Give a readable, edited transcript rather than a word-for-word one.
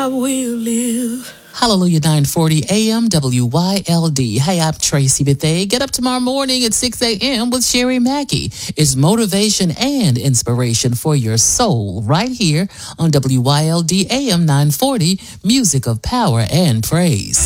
I will live. Hallelujah, 940 AM, WYLD. Hey, I'm Tracy Bethea. Get up tomorrow morning at 6 a.m. with Sherry Mackey. It's motivation and inspiration for your soul right here on WYLD AM 940, Music of Power and Praise.